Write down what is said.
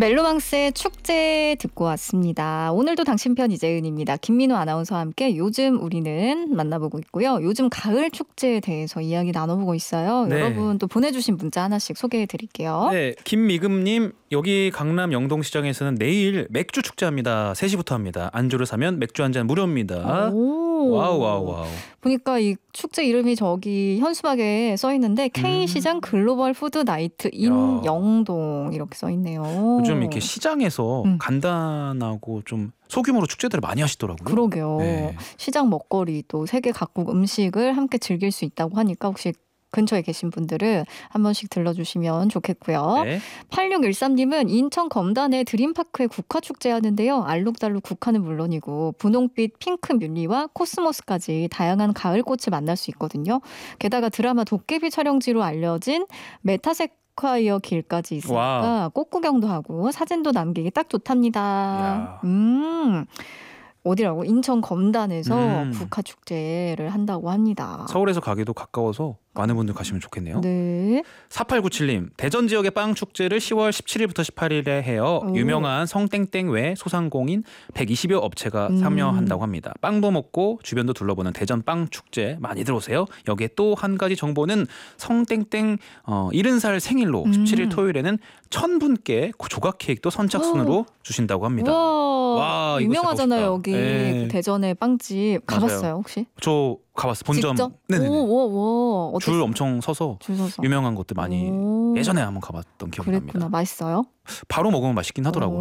멜로망스의 축제 듣고 왔습니다. 오늘도 당신 편 이재은입니다. 김민우 아나운서와 함께 요즘 우리는 만나보고 있고요. 요즘 가을 축제에 대해서 이야기 나눠보고 있어요. 네. 여러분 또 보내주신 문자 하나씩 소개해드릴게요. 네, 김미금님, 여기 강남 영동시장에서는 내일 맥주 축제합니다. 3시부터 합니다. 안주를 사면 맥주 한 잔 무료입니다. 오. 와우. 보니까 이 축제 이름이 저기 현수막에 써 있는데 K시장 글로벌 푸드 나이트 인 영동 이렇게 써 있네요. 요즘 이렇게 시장에서 간단하고 좀 소규모로 축제들을 많이 하시더라고요. 그러게요. 네. 시장 먹거리 또 세계 각국 음식을 함께 즐길 수 있다고 하니까 혹시 근처에 계신 분들은 한 번씩 들러주시면 좋겠고요. 네. 8613님은 인천 검단의 드림파크에 국화축제 하는데요. 알록달록 국화는 물론이고 분홍빛 핑크 뮬리와 코스모스까지 다양한 가을꽃을 만날 수 있거든요. 게다가 드라마 도깨비 촬영지로 알려진 메타세콰이어 길까지 있으니까 와우. 꽃 구경도 하고 사진도 남기기 딱 좋답니다. 어디라고? 인천 검단에서 국화축제를 한다고 합니다. 서울에서 가기도 가까워서 많은 분들 가시면 좋겠네요. 네. 4897님, 대전 지역의 빵 축제를 10월 17일부터 18일에 해요. 유명한 성땡땡 외 소상공인 120여 업체가 참여한다고 합니다. 빵도 먹고 주변도 둘러보는 대전 빵 축제 많이 들어오세요. 여기에 또 한 가지 정보는 성땡땡 70살 생일로 17일 토요일에는 1000분께 조각 케이크도 선착순으로 주신다고 합니다. 와, 이거 유명하잖아요. 진짜 여기 네. 대전의 빵집 가봤어요 맞아요. 혹시? 저 가봤어. 본점. 직접? 네네네. 오, 줄 엄청 서서 줄 서서. 유명한 것들 많이 예전에 한번 가봤던 기억이 그랬구나. 납니다. 맛있어요? 바로 먹으면 맛있긴 하더라고요.